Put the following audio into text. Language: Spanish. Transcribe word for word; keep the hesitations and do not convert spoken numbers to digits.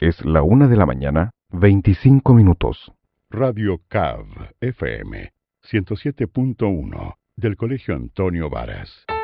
Es la una de la mañana, veinticinco minutos. Radio C A V F M ciento siete punto uno del Colegio Antonio Varas.